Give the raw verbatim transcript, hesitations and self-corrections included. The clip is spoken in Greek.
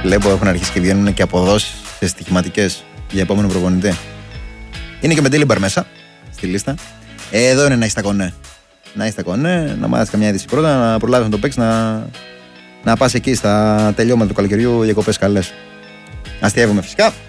Βλέπω έχουν αρχίσει και βγαίνουν και αποδόσεις σε στοιχηματικές για επόμενο προπονητή. Είναι και με Τίλιμπαρ μέσα στη λίστα. Ε, εδώ είναι να είσαι τα κονέ. Να είσαι τα κονέ, να μάθεις καμιά είδηση πρώτα, να προλάβεις να το παίξεις, να, να πας εκεί στα τελειώματα του καλοκαιριού διακοπές καλές. Αστειεύομαι φυσικά.